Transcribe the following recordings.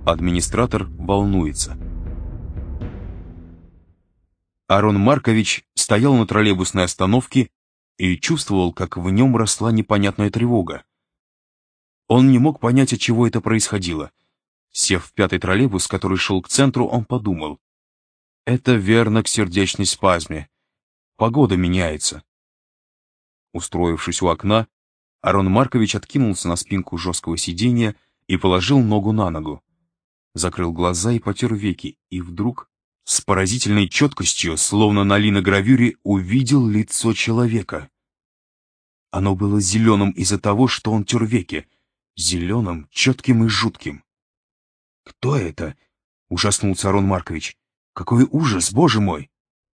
Администратор волнуется. Арон Маркович стоял на троллейбусной остановке и чувствовал, как в нем росла непонятная тревога. Он не мог понять, от чего это происходило. Сев в 5-й троллейбус, который шел к центру, он подумал: это верно к сердечной спазме. Погода меняется. Устроившись у окна, Арон Маркович откинулся на спинку жесткого сиденья и положил ногу на ногу. Закрыл глаза и потер веки, и вдруг, с поразительной четкостью, словно на линогравюре, увидел лицо человека. Оно было зеленым из-за того, что он тер веки, зеленым, четким и жутким. «Кто это?» — ужаснулся Арон Маркович. «Какой ужас, боже мой!»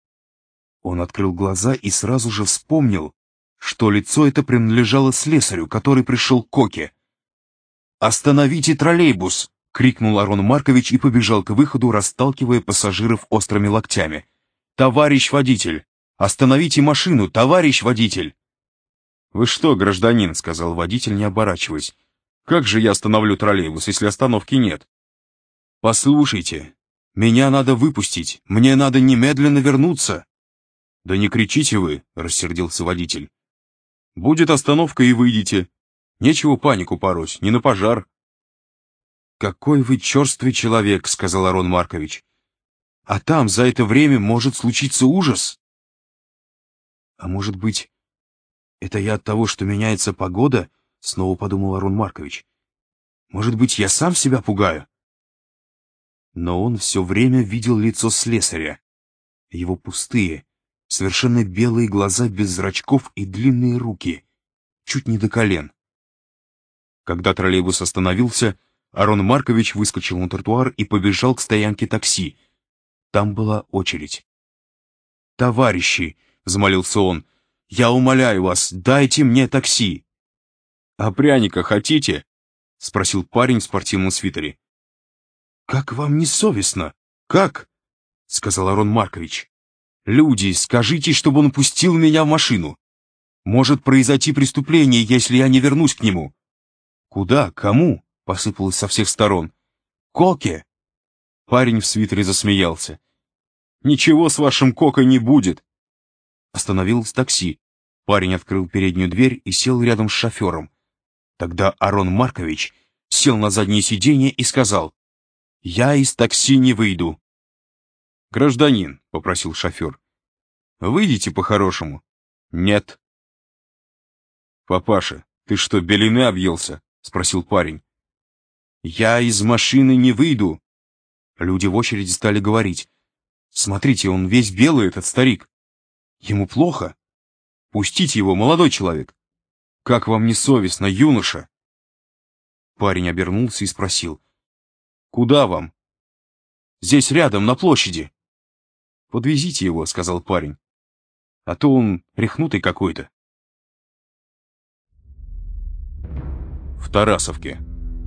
Он открыл глаза и сразу же вспомнил, что лицо это принадлежало слесарю, который пришел к Коке. «Остановите троллейбус!» — крикнул Арон Маркович и побежал к выходу, расталкивая пассажиров острыми локтями. «Товарищ водитель! Остановите машину, товарищ водитель!» «Вы что, гражданин?» — сказал водитель, не оборачиваясь. «Как же я остановлю троллейбус, если остановки нет?» «Послушайте, меня надо выпустить, мне надо немедленно вернуться!» «Да не кричите вы!» — рассердился водитель. «Будет остановка и выйдете. Нечего панику пороть, не на пожар». «Какой вы черствый человек», — сказал Арон Маркович. «А там за это время может случиться ужас». «А может быть, это я от того, что меняется погода?» — снова подумал Арон Маркович. «Может быть, я сам себя пугаю?» Но он все время видел лицо слесаря. Его пустые, совершенно белые глаза без зрачков и длинные руки, чуть не до колен. Когда троллейбус остановился, Арон Маркович выскочил на тротуар и побежал к стоянке такси. Там была очередь. «Товарищи!» — взмолился он. «Я умоляю вас, дайте мне такси!» «А пряника хотите?» — спросил парень в спортивном свитере. «Как вам не совестно? Как?» — сказал Арон Маркович. «Люди, скажите, чтобы он пустил меня в машину. Может произойти преступление, если я не вернусь к нему». «Куда? Кому?» — посыпалось со всех сторон. «Коке!» Парень в свитере засмеялся. «Ничего с вашим Кокой не будет!» Остановилось такси. Парень открыл переднюю дверь и сел рядом с шофером. Тогда Арон Маркович сел на заднее сиденье и сказал: «Я из такси не выйду». «Гражданин», — попросил шофер, — «выйдите по-хорошему». «Нет». «Папаша, ты что, белины объелся?» — спросил парень. «Я из машины не выйду». Люди в очереди стали говорить: «Смотрите, он весь белый, этот старик. Ему плохо. Пустите его, молодой человек. Как вам не совестно, юноша?» Парень обернулся и спросил: «Куда вам?» «Здесь рядом, на площади». «Подвезите его», — сказал парень. «А то он рехнутый какой-то». В Тарасовке.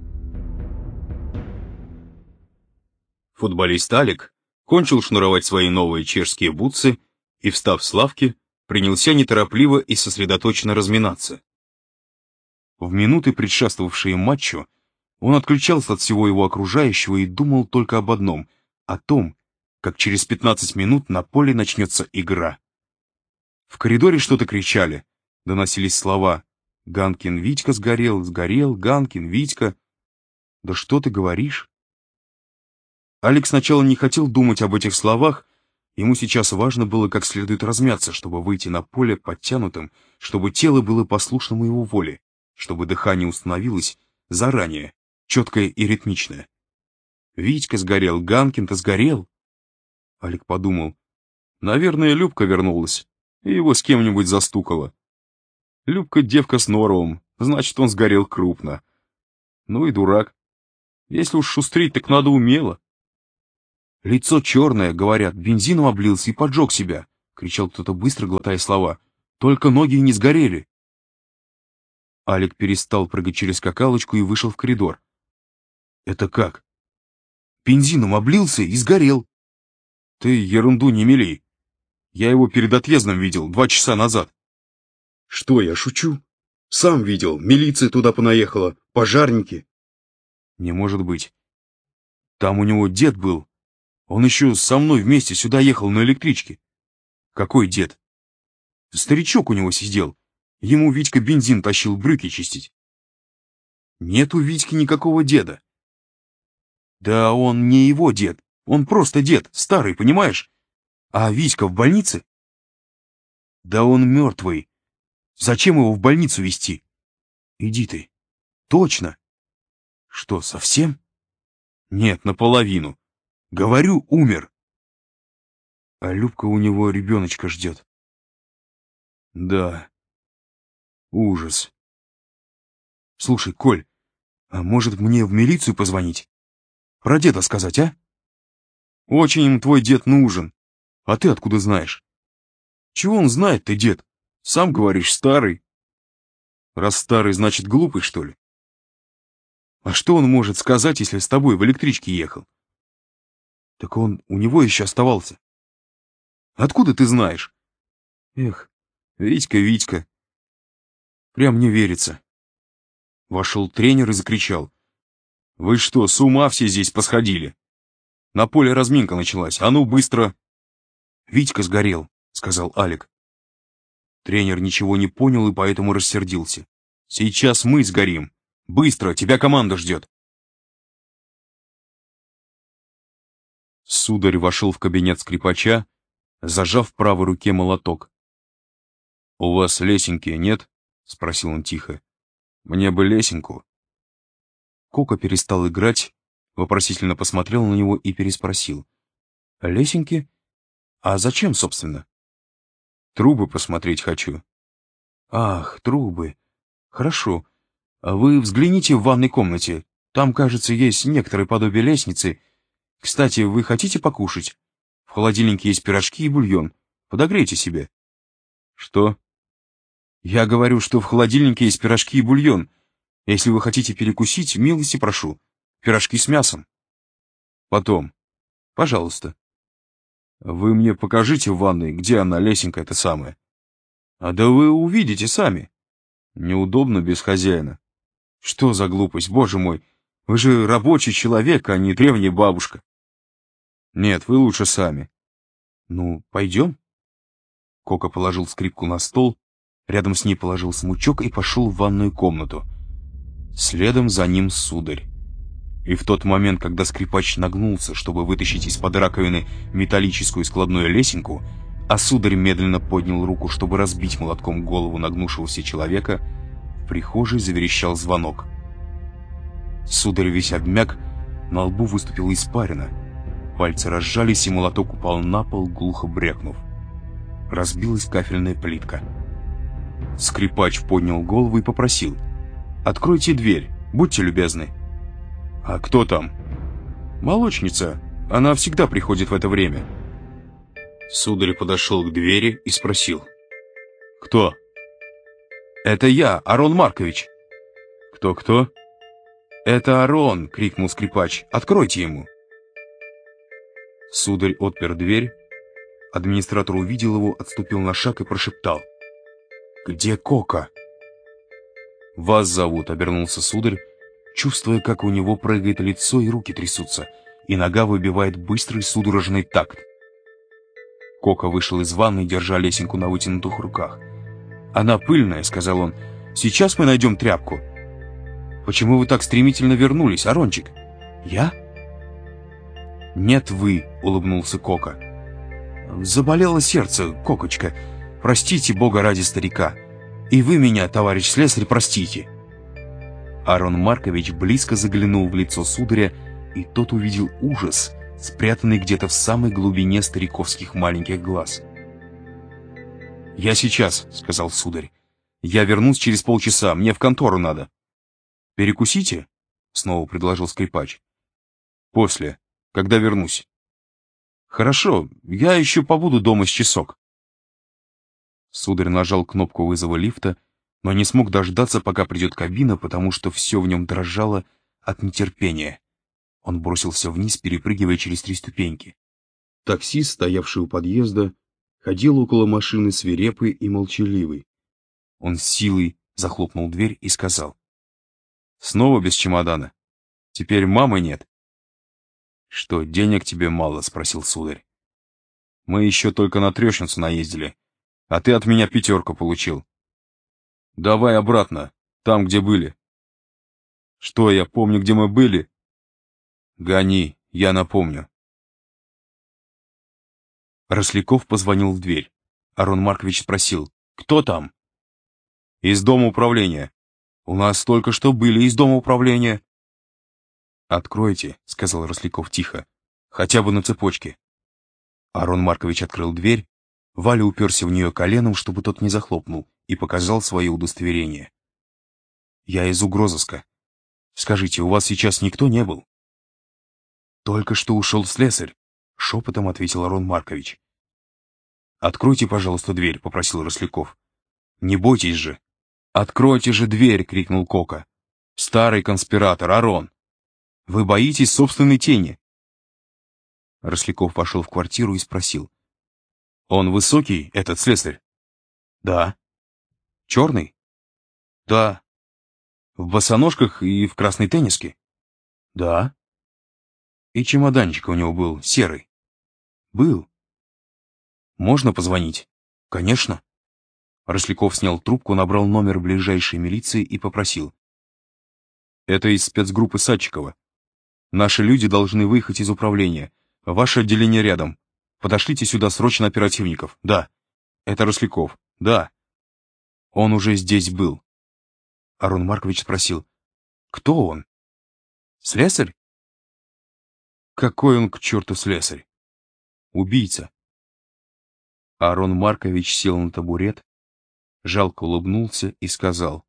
Футболист Алик кончил шнуровать свои новые чешские бутсы и, встав с лавки, принялся неторопливо и сосредоточенно разминаться. В минуты, предшествовавшие матчу, он отключался от всего его окружающего и думал только об одном — о том, как через 15 минут на поле начнется игра. В коридоре что-то кричали, доносились слова: «Ганкин Витька сгорел, сгорел, Ганкин Витька». «Да что ты говоришь?» Алик сначала не хотел думать об этих словах, ему сейчас важно было как следует размяться, чтобы выйти на поле подтянутым, чтобы тело было послушным его воле, чтобы дыхание установилось заранее, четкое и ритмичное. «Витька сгорел, Ганкин-то сгорел». Алик подумал: наверное, Любка вернулась и его с кем-нибудь застукала. Любка девка с норовом, значит, он сгорел крупно. Ну и дурак. Если уж шустрить, так надо умело. «Лицо черное, говорят, бензином облился и поджег себя», — кричал кто-то быстро, глотая слова. «Только ноги не сгорели». Алик перестал прыгать через скакалочку и вышел в коридор. «Это как?» «Бензином облился и сгорел». «Ты ерунду не мели. Я его перед отъездом видел, 2 часа назад». «Что, я шучу? Сам видел, милиция туда понаехала, пожарники». «Не может быть. Там у него дед был. Он еще со мной вместе сюда ехал на электричке. Какой дед? Старичок у него сидел. Ему Витька бензин тащил брюки чистить. Нет у Витьки никакого деда. Да он не его дед. Он просто дед, старый, понимаешь? А Витька в больнице? Да он мертвый. Зачем его в больницу везти? Иди ты. Точно. Что, совсем? Нет, наполовину. Говорю, умер. А Любка у него ребеночка ждет. Да. Ужас. Слушай, Коль, а может мне в милицию позвонить? Про деда сказать, а? Очень им твой дед нужен. А ты откуда знаешь? Чего он знает, ты, дед? Сам говоришь, старый. Раз старый, значит глупый, что ли? А что он может сказать, если с тобой в электричке ехал? Так он у него еще оставался. Откуда ты знаешь? Эх, Витька, Витька. Прям не верится. Вошел тренер и закричал. Вы что, с ума все здесь посходили? На поле разминка началась, а ну быстро. Витька сгорел, сказал Алик. Тренер ничего не понял и поэтому рассердился. Сейчас мы сгорим. Быстро, тебя команда ждет. Сударь вошел в кабинет скрипача, зажав в правой руке молоток. «У вас лесенки нет?» — спросил он тихо. «Мне бы лесенку». Кока перестал играть, вопросительно посмотрел на него и переспросил. «Лесенки? А зачем, собственно?» «Трубы посмотреть хочу». «Ах, трубы. Хорошо. А вы взгляните в ванной комнате. Там, кажется, есть некоторое подобие лестницы. Кстати, вы хотите покушать? В холодильнике есть пирожки и бульон. Подогрейте себе». «Что?» «Я говорю, что в холодильнике есть пирожки и бульон. Если вы хотите перекусить, милости прошу. Пирожки с мясом». «Потом. Пожалуйста». «Вы мне покажите в ванной, где она, лесенка эта самая». «А да вы увидите сами». «Неудобно без хозяина». «Что за глупость, боже мой? Вы же рабочий человек, а не древняя бабушка». «Нет, вы лучше сами». «Ну, пойдем?» Кока положил скрипку на стол, рядом с ней положил смычок и пошел в ванную комнату. Следом за ним сударь. И в тот момент, когда скрипач нагнулся, чтобы вытащить из-под раковины металлическую складную лесенку, а сударь медленно поднял руку, чтобы разбить молотком голову нагнувшегося человека, в прихожей заверещал звонок. Сударь весь обмяк, на лбу выступила испарина. Пальцы разжались, и молоток упал на пол, глухо брякнув. Разбилась кафельная плитка. Скрипач поднял голову и попросил: «Откройте дверь, будьте любезны». «А кто там?» «Молочница. Она всегда приходит в это время». Сударь подошел к двери и спросил: «Кто?» «Это я, Арон Маркович». «Кто-кто?» «Это Арон!» — крикнул скрипач. «Откройте ему!» Сударь отпер дверь. Администратор увидел его, отступил на шаг и прошептал: «Где Кока?» «Вас зовут», — обернулся сударь, чувствуя, как у него прыгает лицо и руки трясутся, и нога выбивает быстрый судорожный такт. Кока вышел из ванной, держа лесенку на вытянутых руках. «Она пыльная», — сказал он. «Сейчас мы найдем тряпку». «Почему вы так стремительно вернулись, Арончик?» «Я?» «Нет, вы», — улыбнулся Кока. «Заболело сердце, Кокочка. Простите Бога ради старика. И вы меня, товарищ слесарь, простите». Арон Маркович близко заглянул в лицо сударя, и тот увидел ужас, спрятанный где-то в самой глубине стариковских маленьких глаз. «Я сейчас», — сказал сударь. «Я вернусь через полчаса, мне в контору надо». «Перекусите?» — снова предложил скрипач. «После, когда вернусь». «Хорошо, я еще побуду дома с часок». Сударь нажал кнопку вызова лифта, но не смог дождаться, пока придет кабина, потому что все в нем дрожало от нетерпения. Он бросился вниз, перепрыгивая через 3 ступеньки. Таксист, стоявший у подъезда, ходил около машины свирепый и молчаливый. Он с силой захлопнул дверь и сказал: «Снова без чемодана? Теперь мамы нет». «Что, денег тебе мало?» — спросил сударь. «Мы еще только на Трешницу наездили, а ты от меня 5 получил. Давай обратно, там, где были». «Что, я помню, где мы были?» «Гони, я напомню». Росляков позвонил в дверь. Арон Маркович спросил: «Кто там?» «Из дома управления». «У нас только что были из дома управления». «Откройте», — сказал Росляков тихо, — «хотя бы на цепочке». Арон Маркович открыл дверь, Валя уперся в нее коленом, чтобы тот не захлопнул, и показал свое удостоверение. «Я из угрозыска. Скажите, у вас сейчас никто не был?» «Только что ушел слесарь», — шепотом ответил Арон Маркович. «Откройте, пожалуйста, дверь», — попросил Росляков. «Не бойтесь же». «Откройте же дверь!» — крикнул Кока. «Старый конспиратор, Арон! Вы боитесь собственной тени?» Росляков вошел в квартиру и спросил: «Он высокий, этот слесарь?» «Да». «Черный?» «Да». «В босоножках и в красной тенниске?» «Да». «И чемоданчик у него был серый?» «Был». «Можно позвонить?» «Конечно». Росляков снял трубку, набрал номер ближайшей милиции и попросил: «Это из спецгруппы Садчикова. Наши люди должны выехать из управления. Ваше отделение рядом. Подошлите сюда срочно оперативников». «Да». «Это Росляков». «Да». «Он уже здесь был». Арон Маркович спросил: «Кто он?» «Слесарь?» «Какой он к черту слесарь? Убийца». Арон Маркович сел на табурет, жалко улыбнулся и сказал: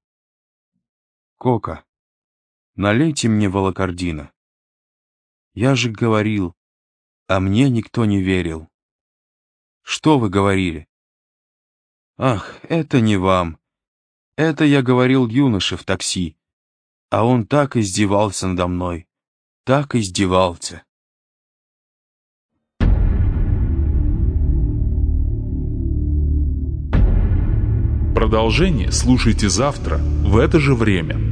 «Кока, налейте мне волокордина. Я же говорил, а мне никто не верил». «Что вы говорили?» «Ах, это не вам. Это я говорил юноше в такси, а он так издевался надо мной, так издевался». Продолжение слушайте завтра в это же время.